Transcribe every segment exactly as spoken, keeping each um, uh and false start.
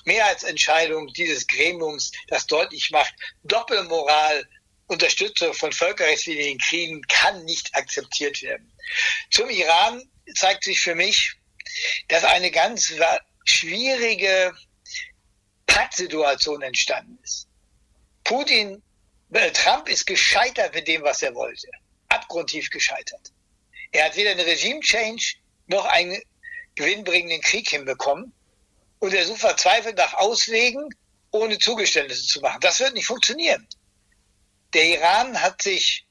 Mehrheitsentscheidung dieses Gremiums, das deutlich macht, Doppelmoral, Unterstützung von völkerrechtswidrigen Kriegen kann nicht akzeptiert werden. Zum Iran zeigt sich für mich, dass eine ganz schwierige Pattsituation entstanden ist. Putin, äh, Trump ist gescheitert mit dem, was er wollte. Abgrundtief gescheitert. Er hat weder einen Regime-Change noch einen gewinnbringenden Krieg hinbekommen. Und er sucht verzweifelt nach Auswegen, ohne Zugeständnisse zu machen. Das wird nicht funktionieren. Der Iran hat sich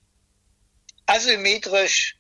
asymmetrisch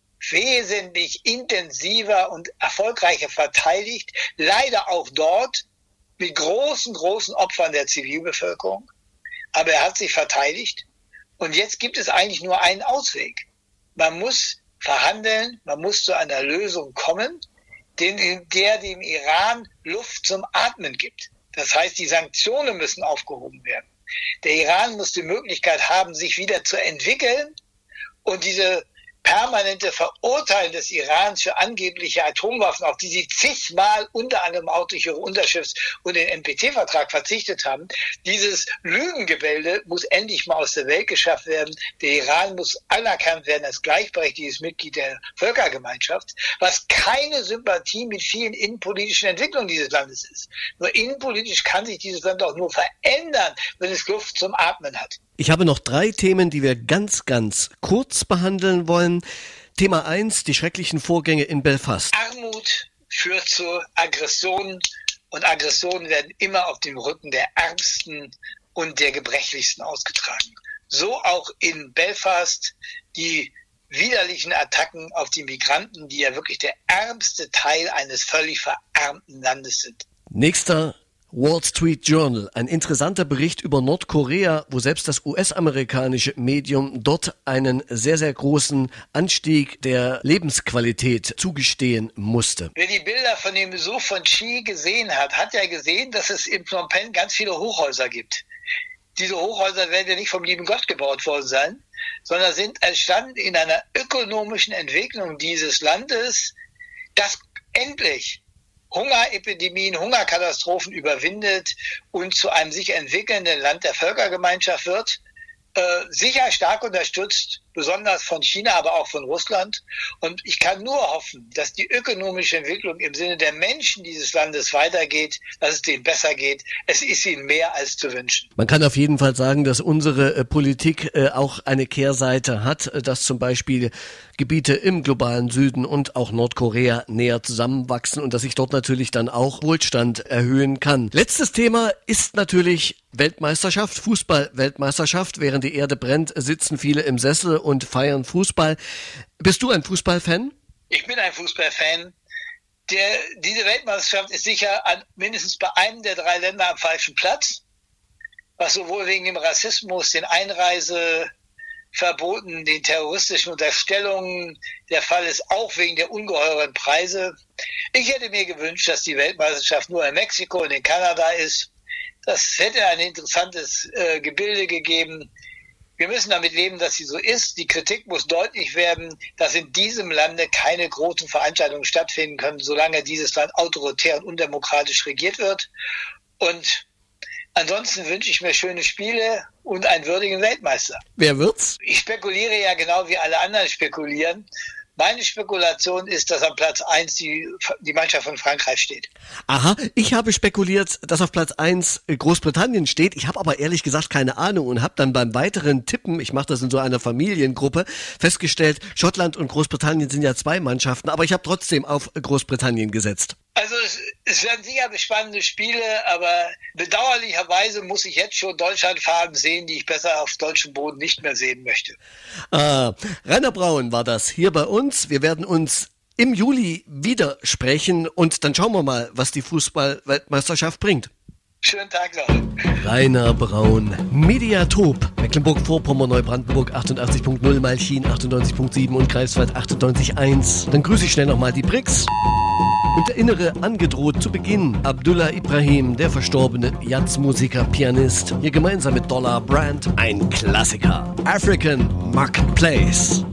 wesentlich intensiver und erfolgreicher verteidigt. Leider auch dort mit großen, großen Opfern der Zivilbevölkerung. Aber er hat sich verteidigt. Und jetzt gibt es eigentlich nur einen Ausweg. Man muss verhandeln, man muss zu einer Lösung kommen, den, der dem Iran Luft zum Atmen gibt. Das heißt, die Sanktionen müssen aufgehoben werden. Der Iran muss die Möglichkeit haben, sich wieder zu entwickeln und diese permanente Verurteilen des Irans für angebliche Atomwaffen, auf die sie zigmal unter anderem auch durch ihre Unterschrifts- und den N P T-Vertrag verzichtet haben. Dieses Lügengebilde muss endlich mal aus der Welt geschafft werden. Der Iran muss anerkannt werden als gleichberechtigtes Mitglied der Völkergemeinschaft, was keine Sympathie mit vielen innenpolitischen Entwicklungen dieses Landes ist. Nur innenpolitisch kann sich dieses Land auch nur verändern, wenn es Luft zum Atmen hat. Ich habe noch drei Themen, die wir ganz, ganz kurz behandeln wollen. Thema eins, die schrecklichen Vorgänge in Belfast. Armut führt zu Aggressionen und Aggressionen werden immer auf dem Rücken der Ärmsten und der Gebrechlichsten ausgetragen. So auch in Belfast die widerlichen Attacken auf die Migranten, die ja wirklich der ärmste Teil eines völlig verarmten Landes sind. Nächster Wall Street Journal, ein interessanter Bericht über Nordkorea, wo selbst das U S-amerikanische Medium dort einen sehr, sehr großen Anstieg der Lebensqualität zugestehen musste. Wer die Bilder von dem Besuch von Xi gesehen hat, hat ja gesehen, dass es in Phnom Penh ganz viele Hochhäuser gibt. Diese Hochhäuser werden ja nicht vom lieben Gott gebaut worden sein, sondern sind entstanden in einer ökonomischen Entwicklung dieses Landes, das endlich Hungerepidemien, Hungerkatastrophen überwindet und zu einem sich entwickelnden Land der Völkergemeinschaft wird, äh, sicher stark unterstützt, besonders von China, aber auch von Russland. Und ich kann nur hoffen, dass die ökonomische Entwicklung im Sinne der Menschen dieses Landes weitergeht, dass es denen besser geht. Es ist ihnen mehr als zu wünschen. Man kann auf jeden Fall sagen, dass unsere äh, Politik äh, auch eine Kehrseite hat, äh, dass zum Beispiel Gebiete im globalen Süden und auch Nordkorea näher zusammenwachsen und dass sich dort natürlich dann auch Wohlstand erhöhen kann. Letztes Thema ist natürlich Weltmeisterschaft, Fußball-Weltmeisterschaft. Während die Erde brennt, sitzen viele im Sessel und feiern Fußball. Bist du ein Fußballfan? Ich bin ein Fußballfan. Der, diese Weltmeisterschaft ist sicher an, mindestens bei einem der drei Länder am falschen Platz, was sowohl wegen dem Rassismus, den Einreiseverboten, den terroristischen Unterstellungen der Fall ist, auch wegen der ungeheuren Preise. Ich hätte mir gewünscht, dass die Weltmeisterschaft nur in Mexiko und in Kanada ist. Das hätte ein interessantes äh, Gebilde gegeben. Wir müssen damit leben, dass sie so ist. Die Kritik muss deutlich werden, dass in diesem Lande keine großen Veranstaltungen stattfinden können, solange dieses Land autoritär und undemokratisch regiert wird. Und ansonsten wünsche ich mir schöne Spiele und einen würdigen Weltmeister. Wer wird's? Ich spekuliere ja genau wie alle anderen spekulieren. Meine Spekulation ist, dass am Platz eins die, die Mannschaft von Frankreich steht. Aha, ich habe spekuliert, dass auf Platz eins Großbritannien steht. Ich habe aber ehrlich gesagt keine Ahnung und habe dann beim weiteren Tippen, ich mache das in so einer Familiengruppe, festgestellt, Schottland und Großbritannien sind ja zwei Mannschaften, aber ich habe trotzdem auf Großbritannien gesetzt. Also es, es werden sicher spannende Spiele, aber bedauerlicherweise muss ich jetzt schon Deutschlandfarben sehen, die ich besser auf deutschem Boden nicht mehr sehen möchte. Ah, Rainer Braun war das hier bei uns. Wir werden uns im Juli wieder sprechen und dann schauen wir mal, was die Fußball-Weltmeisterschaft bringt. Schönen Tag noch. Rainer Braun, Mediatop, Mecklenburg-Vorpommern, Neubrandenburg achtundachtzig Komma null, Malchin achtundneunzig Komma sieben und Greifswald achtundneunzig Komma eins. Dann grüße ich schnell nochmal die B R I C S. Und erinnere angedroht zu Beginn Abdullah Ibrahim, der verstorbene Jazzmusiker, Pianist, hier gemeinsam mit Dollar Brand ein Klassiker, African Marketplace.